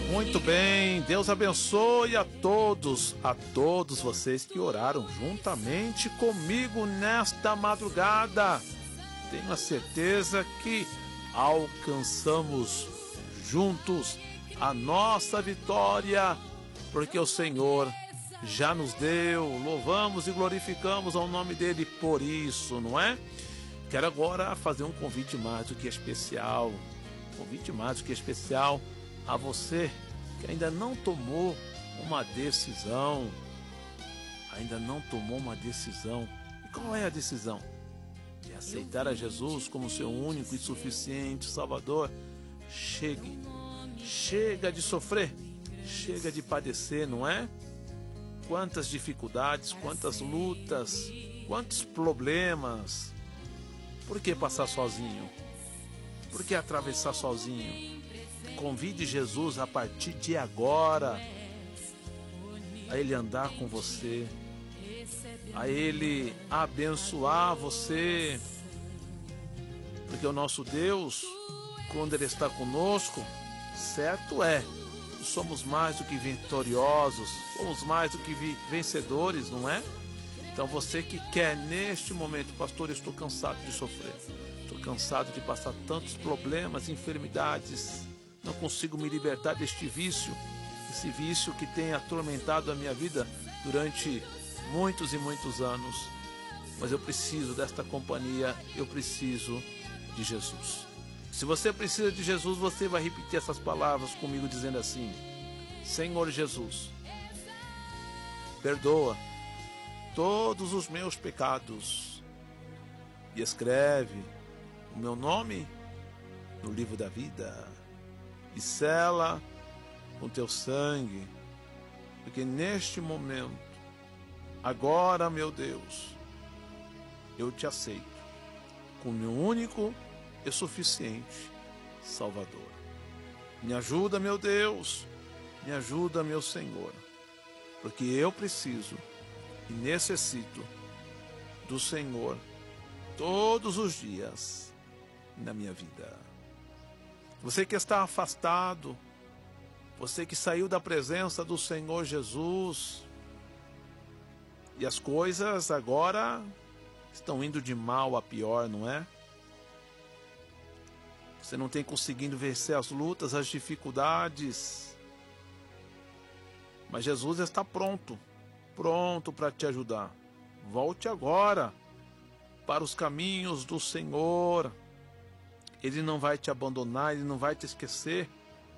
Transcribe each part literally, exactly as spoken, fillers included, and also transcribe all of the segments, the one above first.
Muito bem, Deus abençoe a todos, a todos vocês que oraram juntamente comigo nesta madrugada. Tenho a certeza que alcançamos juntos a nossa vitória, porque o Senhor já nos deu. Louvamos e glorificamos ao nome dele por isso, não é? Quero agora fazer um convite mais do que especial, convite mais do que especial a você que ainda não tomou uma decisão, ainda não tomou uma decisão. E qual é a decisão? De aceitar a Jesus como seu único e suficiente Salvador. Chegue, chega de sofrer, chega de padecer, não é? Quantas dificuldades, quantas lutas, quantos problemas. Por que passar sozinho? Por que atravessar sozinho? Convide Jesus a partir de agora a Ele andar com você, a Ele abençoar você, porque o nosso Deus, quando Ele está conosco, certo é, somos mais do que vitoriosos, somos mais do que vencedores, não é? Então você que quer neste momento, pastor, eu estou cansado de sofrer, estou cansado de passar tantos problemas, enfermidades, não consigo me libertar deste vício, esse vício que tem atormentado a minha vida durante muitos e muitos anos. Mas eu preciso desta companhia, eu preciso de Jesus. Se você precisa de Jesus, você vai repetir essas palavras comigo dizendo assim: Senhor Jesus, perdoa todos os meus pecados e escreve o meu nome no livro da vida. E sela com teu sangue, porque neste momento, agora, meu Deus, eu te aceito como meu único e suficiente Salvador. Me ajuda, meu Deus, me ajuda, meu Senhor, porque eu preciso e necessito do Senhor todos os dias na minha vida. Você que está afastado, você que saiu da presença do Senhor Jesus, e as coisas agora estão indo de mal a pior, não é? Você não tem conseguido vencer as lutas, as dificuldades, mas Jesus está pronto, pronto para te ajudar. Volte agora para os caminhos do Senhor. Ele não vai te abandonar, Ele não vai te esquecer.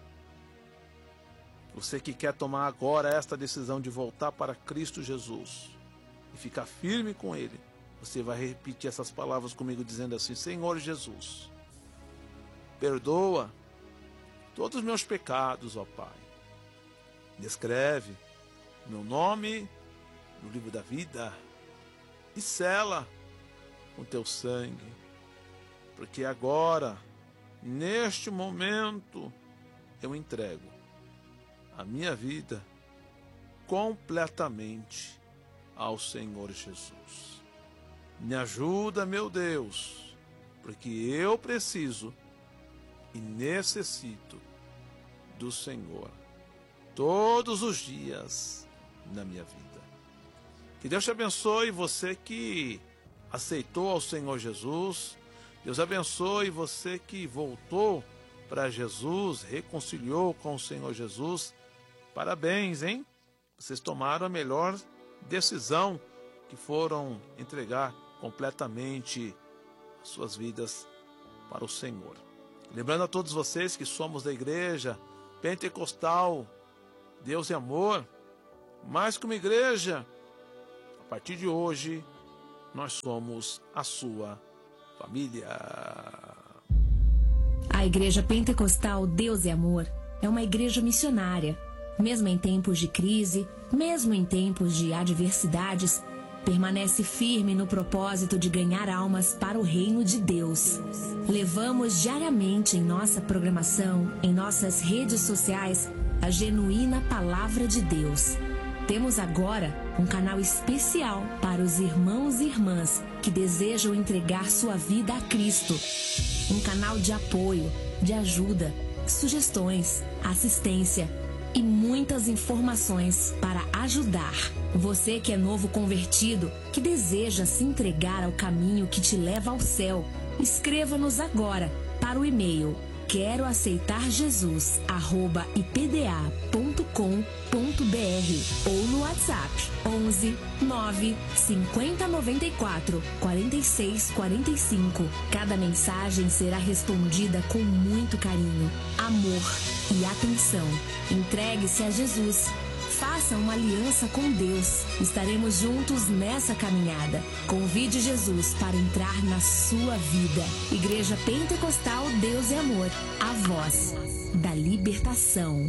Você que quer tomar agora esta decisão de voltar para Cristo Jesus e ficar firme com Ele, você vai repetir essas palavras comigo dizendo assim: Senhor Jesus, perdoa todos os meus pecados, ó Pai. Escreve meu nome no livro da vida e sela com teu sangue. Porque agora, neste momento, eu entrego a minha vida completamente ao Senhor Jesus. Me ajuda, meu Deus, porque eu preciso e necessito do Senhor todos os dias na minha vida. Que Deus te abençoe, você que aceitou ao Senhor Jesus. Deus abençoe você que voltou para Jesus, reconciliou com o Senhor Jesus. Parabéns, hein? Vocês tomaram a melhor decisão, que foram entregar completamente as suas vidas para o Senhor. Lembrando a todos vocês que somos da Igreja Pentecostal Deus é Amor, mais que uma igreja, a partir de hoje nós somos a sua família. A Igreja Pentecostal Deus é Amor é uma igreja missionária. Mesmo em tempos de crise, mesmo em tempos de adversidades, permanece firme no propósito de ganhar almas para o reino de Deus. Levamos diariamente em nossa programação, em nossas redes sociais, a genuína Palavra de Deus. Temos agora um canal especial para os irmãos e irmãs que desejam entregar sua vida a Cristo. Um canal de apoio, de ajuda, sugestões, assistência e muitas informações para ajudar. Você que é novo convertido, que deseja se entregar ao caminho que te leva ao céu, escreva-nos agora para o e-mail quero aceitar Jesus arroba i p d a ponto com ponto b r ou no WhatsApp onze nove cinquenta noventa e quatro quarenta e seis quarenta e cinco. Cada mensagem será respondida com muito carinho, amor e atenção. Entregue-se a Jesus. Faça uma aliança com Deus. Estaremos juntos nessa caminhada. Convide Jesus para entrar na sua vida. Igreja Pentecostal Deus e Amor. A voz da libertação.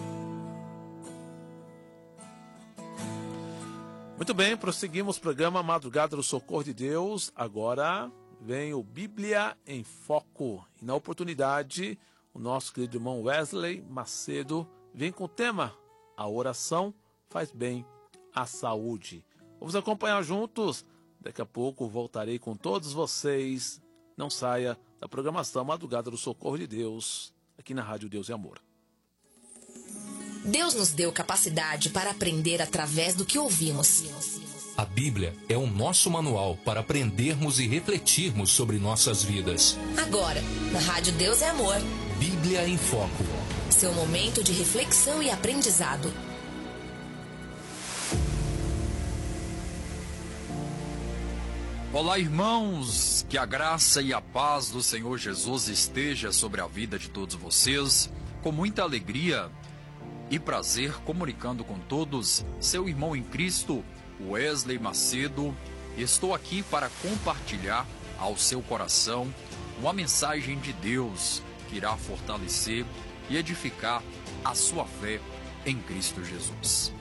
Muito bem, prosseguimos o programa Madrugada do Socorro de Deus. Agora vem o Bíblia em Foco. E na oportunidade, o nosso querido irmão Wesley Macedo vem com o tema: a oração faz bem à saúde. Vamos acompanhar juntos. Daqui a pouco voltarei com todos vocês. Não saia da programação Madrugada do Socorro de Deus, aqui na Rádio Deus e Amor. Deus nos deu capacidade para aprender através do que ouvimos. A Bíblia é o nosso manual para aprendermos e refletirmos sobre nossas vidas. Agora, na Rádio Deus e Amor, Bíblia em Foco. Seu momento de reflexão e aprendizado. Olá, irmãos, que a graça e a paz do Senhor Jesus esteja sobre a vida de todos vocês. Com muita alegria e prazer, comunicando com todos, seu irmão em Cristo, Wesley Macedo. Estou aqui para compartilhar ao seu coração uma mensagem de Deus que irá fortalecer e edificar a sua fé em Cristo Jesus.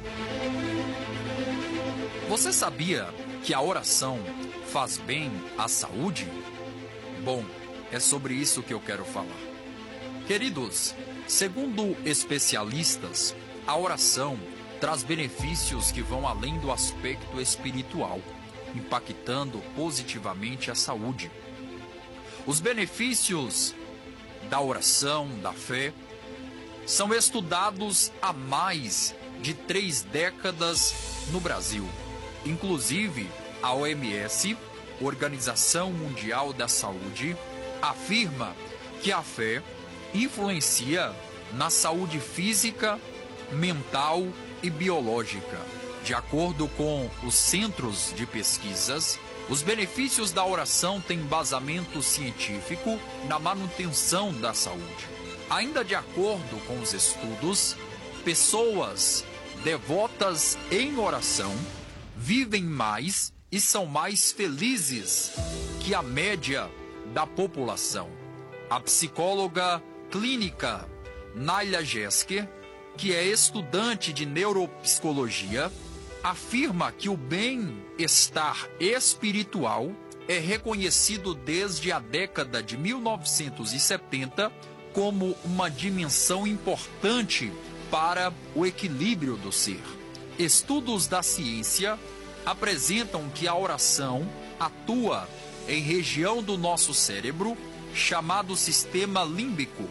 Você sabia que a oração faz bem à saúde? Bom, é sobre isso que eu quero falar. Queridos, segundo especialistas, a oração traz benefícios que vão além do aspecto espiritual, impactando positivamente a saúde. Os benefícios da oração, da fé, são estudados há mais de três décadas no Brasil. Inclusive, a O M S, Organização Mundial da Saúde, afirma que a fé influencia na saúde física, mental e biológica. De acordo com os centros de pesquisas, os benefícios da oração têm embasamento científico na manutenção da saúde. Ainda de acordo com os estudos, pessoas devotas em oração vivem mais e são mais felizes que a média da população. A psicóloga clínica Naila Jesker, que é estudante de neuropsicologia, afirma que o bem-estar espiritual é reconhecido desde a década de mil novecentos e setenta como uma dimensão importante para o equilíbrio do ser. Estudos da ciência apresentam que a oração atua em região do nosso cérebro chamado sistema límbico,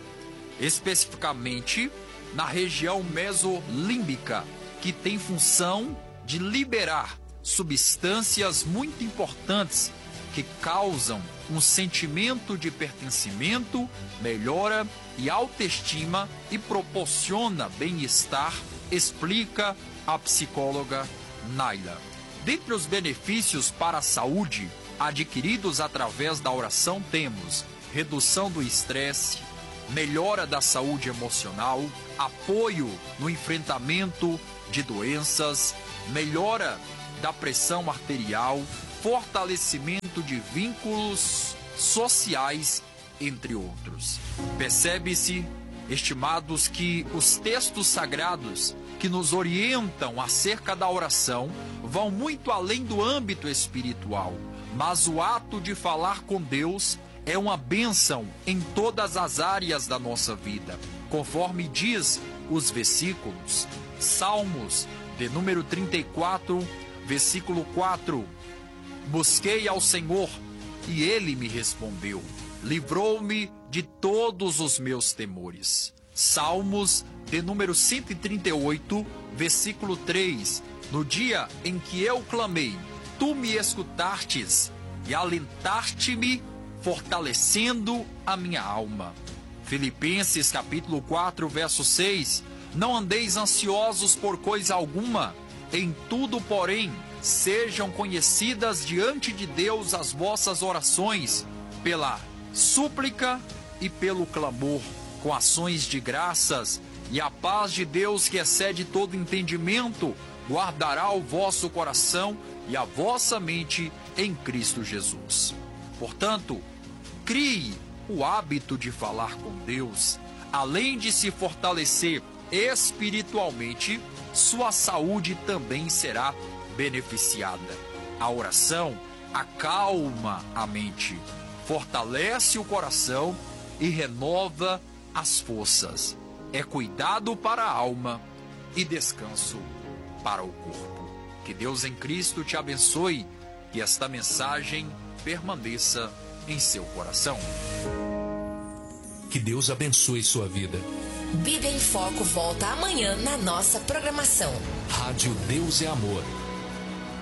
especificamente na região mesolímbica, que tem função de liberar substâncias muito importantes que causam um sentimento de pertencimento, melhora e autoestima e proporciona bem-estar, explica a psicóloga Naila. Dentre os benefícios para a saúde adquiridos através da oração temos redução do estresse, melhora da saúde emocional, apoio no enfrentamento de doenças, melhora da pressão arterial, fortalecimento de vínculos sociais, entre outros. Percebe-se, estimados, que os textos sagrados que nos orientam acerca da oração vão muito além do âmbito espiritual, mas o ato de falar com Deus é uma bênção em todas as áreas da nossa vida, conforme diz os versículos. Salmos, de número trinta e quatro, versículo quatro. Busquei ao Senhor, e Ele me respondeu, livrou-me de todos os meus temores. Salmos de número cento e trinta e oito, versículo três. No dia em que eu clamei, tu me escutastes e alentaste-me, fortalecendo a minha alma. Filipenses capítulo quatro, verso seis. Não andeis ansiosos por coisa alguma, em tudo, porém, sejam conhecidas diante de Deus as vossas orações, pela súplica e pelo clamor, com ações de graças, e a paz de Deus, que excede todo entendimento, guardará o vosso coração e a vossa mente em Cristo Jesus. Portanto, crie o hábito de falar com Deus. Além de se fortalecer espiritualmente, sua saúde também será beneficiada. A oração acalma a mente, fortalece o coração e renova as forças. É cuidado para a alma e descanso para o corpo. Que Deus em Cristo te abençoe e esta mensagem permaneça em seu coração. Que Deus abençoe sua vida. Bíblia em Foco volta amanhã na nossa programação. Rádio Deus é Amor.